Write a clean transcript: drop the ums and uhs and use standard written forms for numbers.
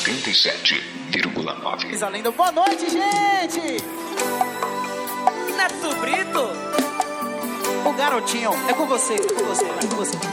87,9. Além do boa noite, gente! Neto Brito! O garotinho, é com você, vai, é com você.